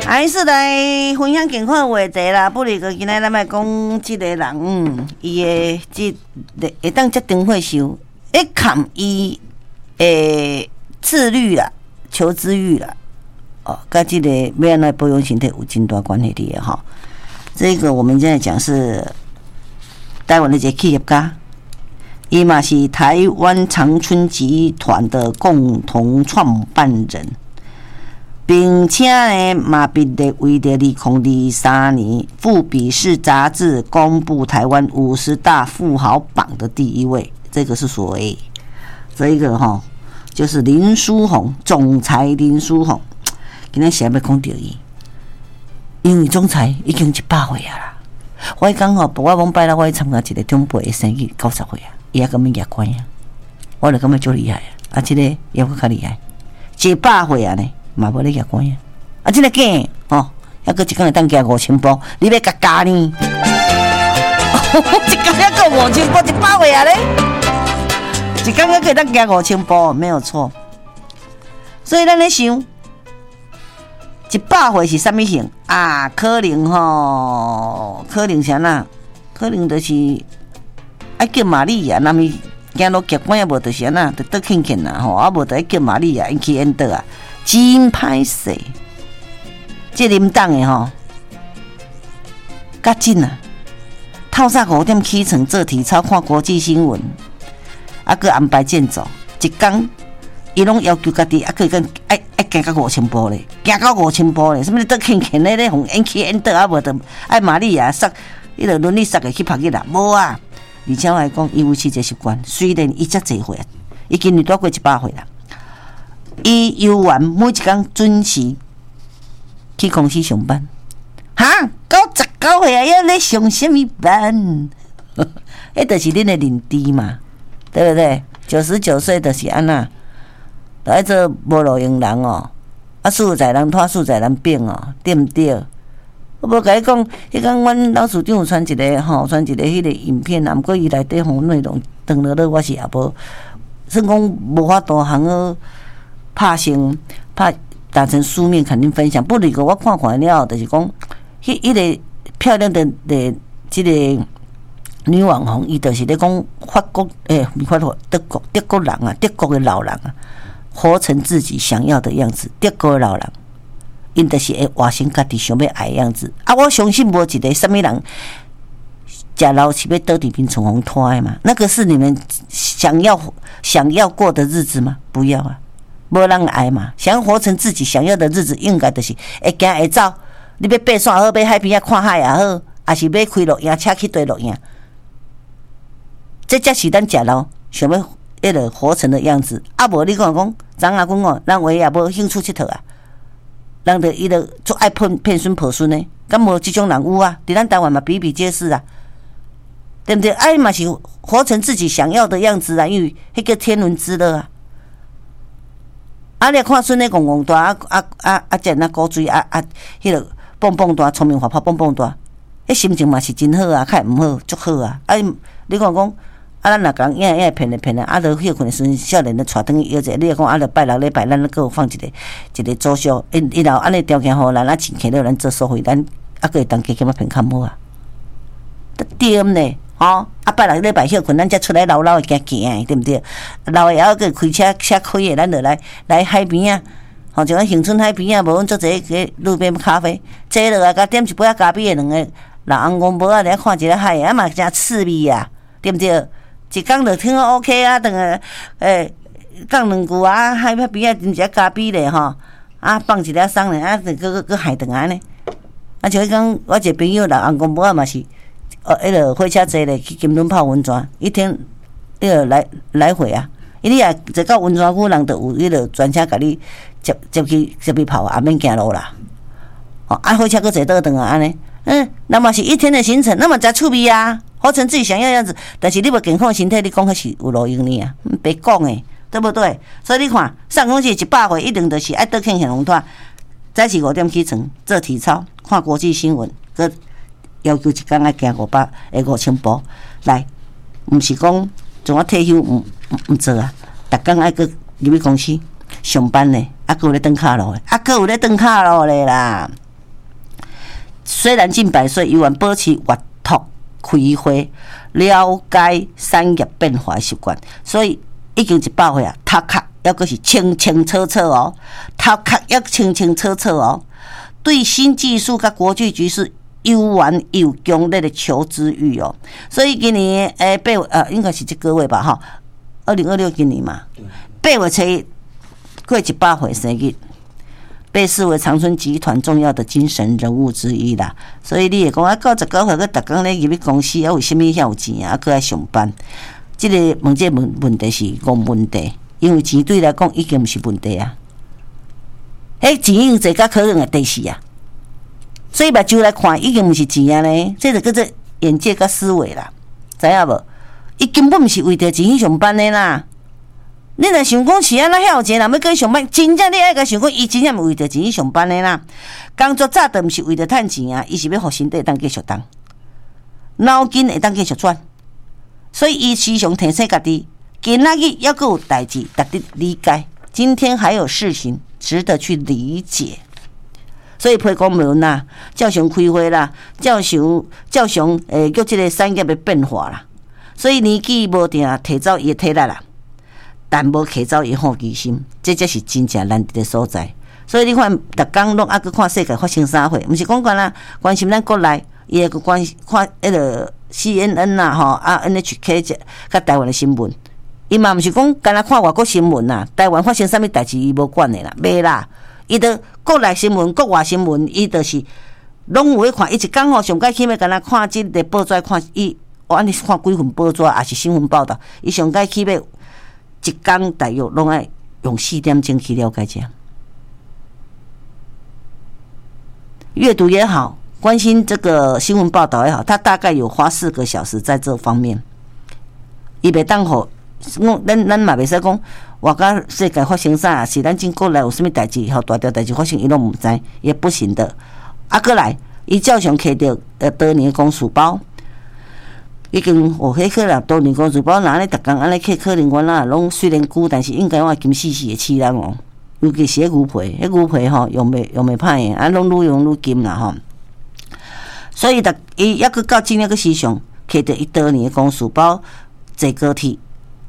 还是来分享健康话题啦，不如个今仔咱来讲即个人，伊的即会当接长退休，会看伊诶自律啦、求知欲啦，哦，跟即个要安怎保养身体有真大关系的哈。这个我们现在讲是台湾的一个企业家，伊嘛是台湾长春集团的共同创办人。并且呢，嘛被列为2023年富比士杂志公布台湾50大富豪榜的第一位。这个是所谓这一个哈，就是林书鸿，总裁林书鸿。今天想要讲到伊，因为总裁已经100岁啊啦。我讲吼，我往拜六我去参加一个长辈的生日，90岁啊，伊也咁样牙关啊，我就感觉足厉害啊！这个也佫较厉害，100岁啊呢。嘛无咧牙关啊！啊，即个囝哦，还佫一工会当加5000步，你要加呢？一工还佫5000步，100岁啊咧！一工还可以当加5000步，没有错。所以咱咧想，100岁是啥物型啊？可能啥呐？可能就是爱叫玛利亚，那么行路结关也无就是安那，就倒欠欠啦吼，啊无就爱叫玛利亚，因去演倒啊。真歹势，这林党的吼，较紧啊！透早5点起床做体操，看国际新闻，啊，佮安排健走，一工伊拢要求家己，啊，佮爱行到5000步咧，行到5000步咧，什么倒欠欠咧，互演去演倒啊，无就爱玛利亚塞，伊就轮椅塞个去拍去啦，无啊！而且我来讲，伊维持这习惯，虽然伊才侪岁，伊今年都过100岁啦。伊游完每一天准时去公司上班，哈，99岁啊，要咧上什么班？迄就是恁的领地嘛，对不对？99岁就是安那，就爱做无路用人哦，啊，树在人拖，树在人变哦，对毋对？我无甲你讲，迄讲阮老处长有传一个吼，传一个迄个影片啊，毋过伊内底吼内容长了了，我是也无，算讲无法度通好。怕打成书面肯定分享，不如个我看看了，就是讲，迄个漂亮的这个女网红，伊就是咧讲法国德国人啊，德国的老人啊，活成自己想要的样子。德国的老人，因就是会活成家己想要爱的样子。啊，我相信无一个什么人，食老是要倒伫边从红拖的嘛？那个是你们想要过的日子吗？不要啊！无人爱嘛，想活成自己想要的日子，应该就是会行会走。你要爬山好，要海边啊看海也好，还是要开录影车去对录影，这才是咱食老想要迄个活成的样子。啊无你讲张阿公哦，人话也无兴趣佚佗啊，人就伊就足爱骗孙抱孙呢，敢无即种人有啊？伫咱台湾嘛比比皆是啊，对不对？哎嘛是活成自己想要的样子啊，因为迄个天伦之乐啊。啊！你看孙咧戆戆大，食那古水迄个蹦蹦大，聪明活泼蹦蹦大，迄心情嘛是真好啊，较毋好，足好啊！你讲咱若讲影骗咧，啊，落休困的时阵，少年咧带转去摇者，你讲落拜六礼拜，咱咧有放一个组小，伊老安尼条件好，咱钱起了，咱做收费，咱还可以当加减骗较好啊，对毋呢？吼，拜六礼拜休困，咱才出来老的行，对不对？老的也要个开车开的，咱就来海边啊，吼，像恒春海边啊，无阮做一个路边咖啡，坐落来甲点一杯咖啡的两个老翁公婆啊，来看一个海啊嘛，真趣味啊，对不对？一工就听 OK 啊，等下讲两句啊，海边啊，啉一下咖啡咧吼，啊放一粒松咧，啊，佮海顿安尼，啊，像讲我一个朋友老翁公婆啊嘛是。迄个火车坐咧去金轮泡温泉，一天迄个来回啊，伊你也坐到温泉区，人就有迄个专车甲你接去泡啊，免行路啦。哦，啊，火车搁坐倒转啊，安尼，那么是一天的行程，那么才趣味啊，活成自己想要的样子。但是你无健康的身体，你讲迄是有路用呢啊，别讲诶，对不对？所以你看，上公是100岁，一定就是爱倒欠红拖，早起5点起床做体操，看国际新闻，搁。要求一工爱行5000步，来，毋是讲从我退休毋做啊，逐工爱去入去公司上班咧，啊，搁有咧转骹路诶，啊，搁有咧转骹路咧啦。 虽然近100岁，依然保持活脱开花、了解产业变化的习惯，所以已经100岁啊，头壳还阁是清清楚楚哦，头壳还清清楚楚哦，对新技术甲国际局势有缘有强烈的求知欲哦，所以今年应该是这个月吧哈，2026今年嘛，8月初过100岁生日。被视为长春集团重要的精神人物之一啦，所以你会讲啊，99岁，佮逐工咧入去公司，啊，为什么遐有钱啊？佮爱上班？这个问题是讲问题，因为钱对来讲已经不是问题啊。迄钱已经坐甲可能的第四啊，所以目睭来看已经不是钱啊呢，这就叫做眼界甲思维啦，知影无？伊根本不是为着钱去上班的啦。你若想讲是安怎遐有钱人要去上班，真正你爱甲想讲，伊真正为着钱去上班的啦。工作早都毋是为着趁钱啊，伊是要互身体当继续动，脑筋会当继续转。所以伊时常提醒家己，今仔日还阁有代志值得理解，今天还有事情值得去理解。所以批讲无啦，照常开会啦，照常叫即个产业的变化啦。所以年纪无定，提走伊的体力啦。但无摕走伊好奇心，这才是真正难得的所在。所以你看，逐工拢还去看世界发生啥货，毋是讲关啦，关心咱国内，伊会去看迄个 CNN 啦，吼啊 NHK 甲台湾的新闻，伊嘛毋是讲干那看外国新闻啦，台湾发生啥物代志伊无管的啦，袂啦，伊着国内新闻、国外新闻，伊就是拢有去看。伊一工吼上解起要干那看即个报纸，看伊安尼看几份报纸，也是新闻报道，伊上解起要。一工大约拢爱用4点钟去了解这样，阅读也好，关心这个新闻报道也好，他大概有花4个小时在这方面。伊袂当互，咱嘛袂使讲，外加世界发生啥，是咱中国内有啥物代志，吼大条代志发生，伊拢毋知，也不行的。啊，过来，伊照常摕着多年公事包。已经迄可能多年公事包，若安尼逐工安尼去，可能原来拢虽然久，但是应该我金死死的饲人哦。尤其是牛皮，牛皮吼用袂歹的，啊，拢愈用愈金啦吼。所以伊抑佫到今仔个时常摕着伊多年的公事包，坐高铁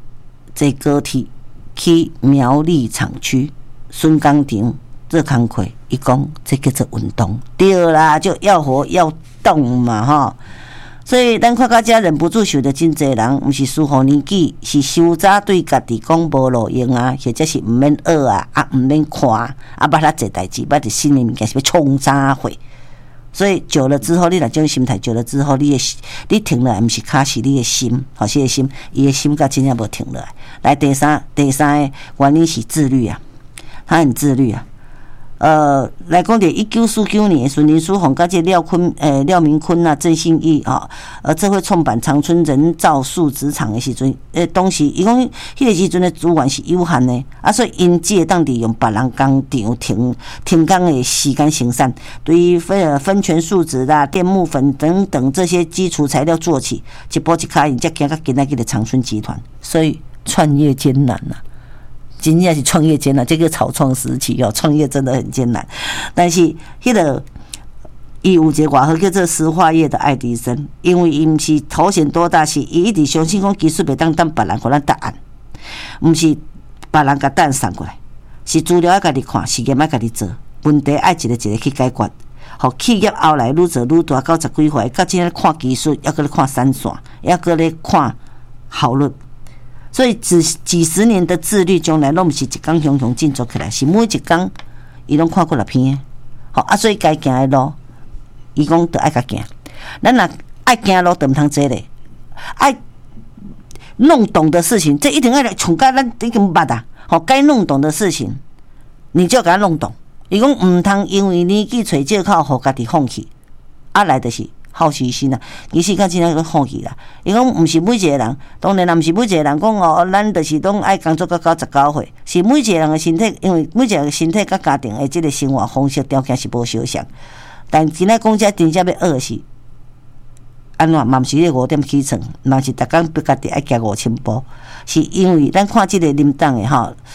去苗栗厂区孙岗亭做工课。伊讲这叫做运动，对啦，就要活要动嘛吼。所以咱看到遮忍不住想着真侪人，毋是输互年纪，是伤早对家己讲无路用啊，或者是毋免学啊，毋免看啊，捌遐侪代志，捌伫新的物件是要冲啥货。所以久了之后，你若种心态久了之后，你停落来，毋是卡是你的心，吼，是个心，伊的心甲真正无停落来。来第三个原因是自律啊，他很自律啊。来讲着1949年，孙林书鸿甲这廖明坤啊、郑信义啊，这会创办长春人造树脂厂的时阵，当时伊讲迄个时阵的资源是有限的，啊，所以因只会当利用别人工厂停工的时间生产，对于分权树脂啦、电木粉等等这些基础材料做起，一步一脚印，才行到今仔日的长春集团，所以创业艰难啊。真正是创业艰难，这个草创时期哦，创业真的很艰难。但是迄个伊有一个外号叫做石化业的爱迪生，因为伊毋是头衔多大，是伊一直相信讲技术袂当等别人互咱答案，毋是别人甲答案送过来，是资料要家己看，实验要家己做，问题爱一个去解决。互企业后来愈做愈大，到10几岁，到今仔看技术，还搁咧看产线，还搁咧看效率。所以几十年的自律，将来拢毋是一工雄雄振作起来，是每一工伊拢看过6篇。好啊，所以该行的路，伊讲着爱甲行。咱若爱行路，就毋通坐咧。爱弄懂的事情，这一定要来从甲咱已经捌啊。好，该弄懂的事情，你就给他弄懂。伊讲毋通因为年纪找借口，互家己放弃。啊，来就是好奇心啊，其实较真正个放弃啦。伊讲毋是每一个人，当然啦，毋是每一个人讲哦，咱就是拢爱工作到99岁，是每一个人的身体，因为每一个人的身体甲家庭的即个生活方式条件是无相像。但今仔讲遮真正要学的是安怎，嘛毋是咧5点起床，嘛是逐工逼家己爱行5000步，是因为咱看即个林党的吼，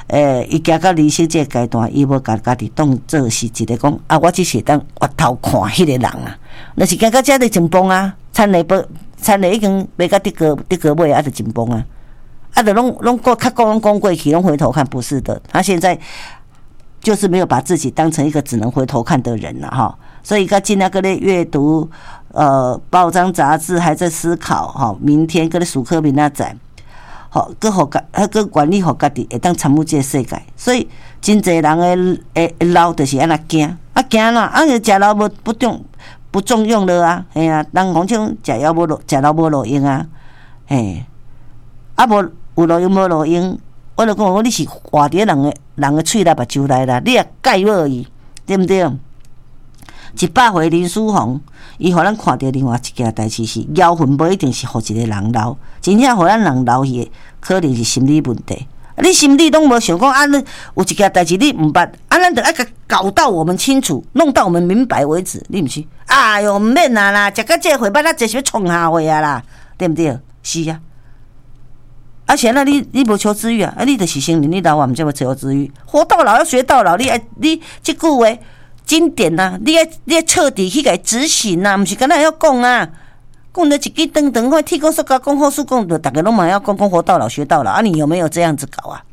伊行到人生这个阶段，伊无甲家己当做是一个讲啊，我只是当回头看迄个人啊，那是行到遮就真棒啊，田里已经卖到得个尾啊，就真棒啊，啊，就拢过较讲过去，拢回头看，不是的，他现在就是没有把自己当成一个只能回头看的人了哈，所以他尽量搁咧阅读报章杂志，还在思考哈，明天搁咧数科明仔载。好，佮管理好家己，会当参与这个世界。所以真侪人诶老就是安那惊，惊啦，食老不重用了啊，嘿啊，人讲种食老无路用啊，嘿，无有路用无路用，我就讲你是活伫人诶喙内目睭内啦，你也介无伊，对毋对？100岁林书鸿，伊互咱看到另外一件代志是，枵恨无一定是互一个人老，真正互咱人老去，可能是心理问题。你心里拢无想讲，你有一件代志你毋捌，咱就爱甲搞到我们清楚，弄到我们明白为止，你毋是？哎哟，毋免啦，食到这个岁捌，咱就是要创下岁啊啦，对毋对？是啊。现在你无求知欲啊，你就是成年，你老啊，毋才要求知欲。活到老要学到老，你这句话。经典呐、你要彻底去给执行呐、不是干那要讲啊，讲了一句长长，看铁公说讲讲好事讲，就大家拢嘛要讲活到老学到老啊，你有没有这样子搞啊？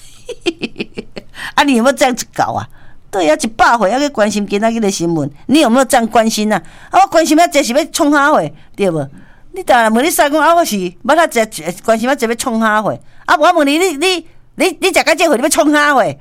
你有没有这样子搞啊？对呀，100岁要去关心今仔日的新闻，你有没有这样关心啊？我关心这是要创啥货，对无？你当然问你三公我是要他这关心这要创啥货？我问你食到这货你要创啥货？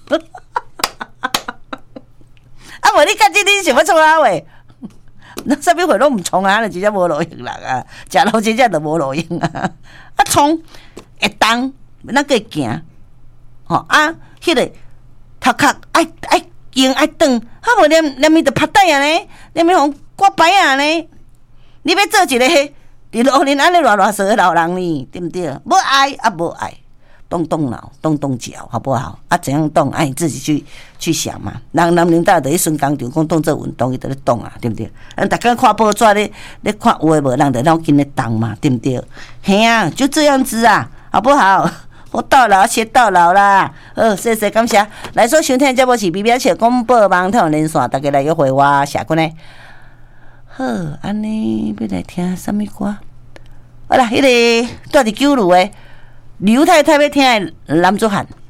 无你家己你想要创啥话？那啥物货拢毋创啊，真正无路用人啊！食老真正就无路用啊！创会动，咱个会行，迄个头壳爱用爱长，无连伊就拍带啊呢，连伊互挂牌啊呢？你要做一个伫老年安尼偌衰的老人呢，对毋对？无爱无爱。动脑，动脚，好不好？怎样动？你自己去想嘛。人年龄大的一瞬工厂讲动这运动，伊在咧动啊，对不对？大家看报纸咧看有诶无，人就脑筋咧动嘛，对不对？嘿啊，就这样子啊，好不好？活到老学到老啦。谢谢感谢。来说收听节目是比表切广播网台连线，大家来约会我下过呢。好，安尼要来听什么歌？好啦，迄个住伫九路诶。刘太太要听的男子汉。